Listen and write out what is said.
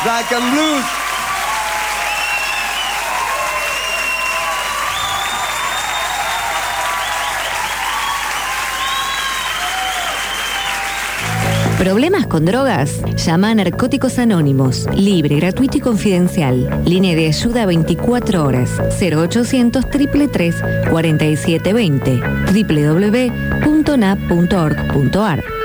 Rock and Blues. ¿Problemas con drogas? Llama a Narcóticos Anónimos. Libre, gratuito y confidencial. Línea de ayuda 24 horas. 0800 333 4720. www.nap.org.ar